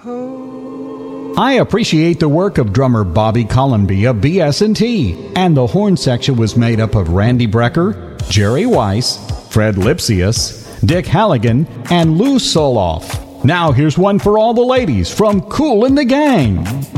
I appreciate the work of drummer Bobby Collenby of BS&T, and the horn section was made up of Randy Brecker, Jerry Weiss, Fred Lipsius, Dick Halligan, and Lou Soloff. Now here's one for all the ladies from Kool and the Gang.